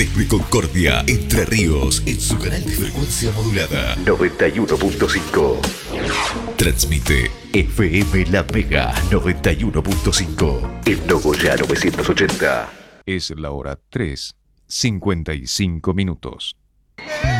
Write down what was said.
Desde Concordia, Entre Ríos, en su canal de frecuencia modulada 91.5. Transmite FM La Vega 91.5 en Nogoyá 980. Es la hora 3:55 minutos.